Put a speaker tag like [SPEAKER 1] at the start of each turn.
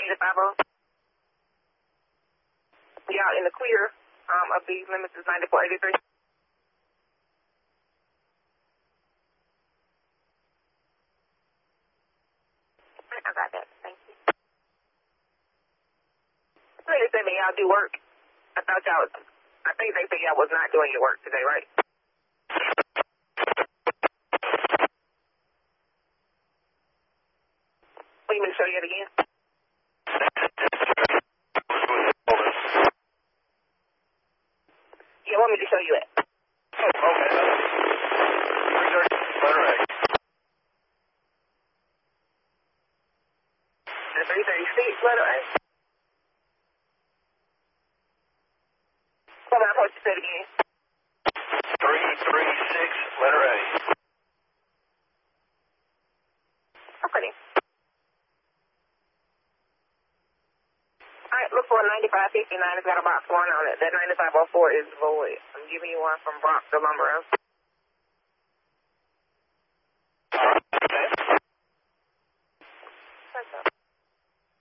[SPEAKER 1] 95. Y'all in the clear of these limits is 9483. I got that. Thank you. They said that y'all do work. I think they said y'all was not doing your work today, right? Want me to show you it again? Yeah, want me to show you it?
[SPEAKER 2] Oh, okay. 330, letter A.
[SPEAKER 1] The 336, letter A. What am I supposed to say it again?
[SPEAKER 2] 336, letter A.
[SPEAKER 1] Okay then. Alright, look for 9559. It's got a box 1 on it. That 9504 is void. I'm giving you one from Bronx to Lumber.